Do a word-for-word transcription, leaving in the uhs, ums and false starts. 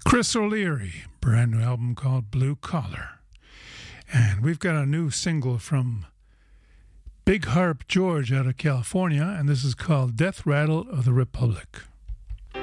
Chris O'Leary, brand new album called Blue Collar. And we've got a new single from Big Harp George out of California, and this is called Death Rattle of the Republic.